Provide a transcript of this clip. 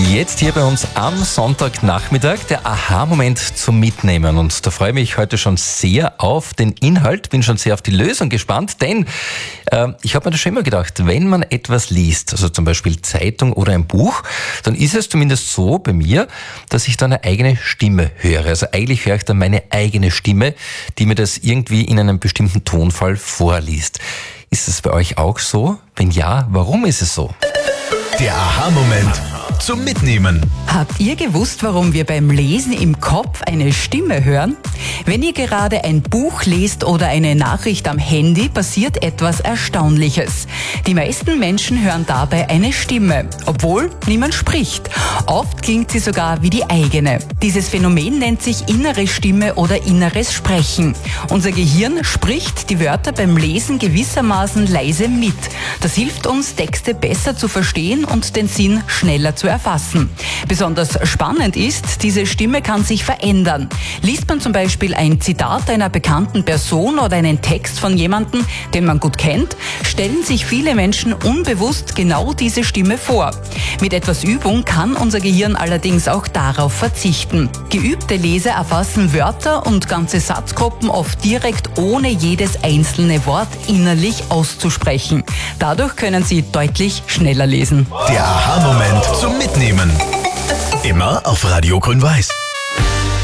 Jetzt hier bei uns am Sonntagnachmittag der Aha-Moment zum Mitnehmen. Und da freue ich mich heute schon sehr auf den Inhalt, bin schon sehr auf die Lösung gespannt, denn ich habe mir das schon immer gedacht, wenn man etwas liest, also zum Beispiel Zeitung oder ein Buch, dann ist es zumindest so bei mir, dass ich da eine eigene Stimme höre. Also eigentlich höre ich dann meine eigene Stimme, die mir das irgendwie in einem bestimmten Tonfall vorliest. Ist es bei euch auch so? Wenn ja, warum ist es so? Der Aha-Moment zum Mitnehmen. Habt ihr gewusst, warum wir beim Lesen im Kopf eine Stimme hören? Wenn ihr gerade ein Buch lest oder eine Nachricht am Handy, passiert etwas Erstaunliches. Die meisten Menschen hören dabei eine Stimme, obwohl niemand spricht. Oft klingt sie sogar wie die eigene. Dieses Phänomen nennt sich innere Stimme oder inneres Sprechen. Unser Gehirn spricht die Wörter beim Lesen gewissermaßen leise mit. Das hilft uns, Texte besser zu verstehen und den Sinn schneller zu erfassen. Besonders spannend ist, diese Stimme kann sich verändern. Liest man zum Beispiel ein Zitat einer bekannten Person oder einen Text von jemandem, den man gut kennt, stellen sich viele Menschen unbewusst genau diese Stimme vor. Mit etwas Übung kann unser Gehirn allerdings auch darauf verzichten. Geübte Leser erfassen Wörter und ganze Satzgruppen oft direkt, ohne jedes einzelne Wort innerlich auszusprechen. Dadurch können sie deutlich schneller lesen. Der Aha-Moment zum Mitnehmen. Immer auf Radio Grün-Weiß.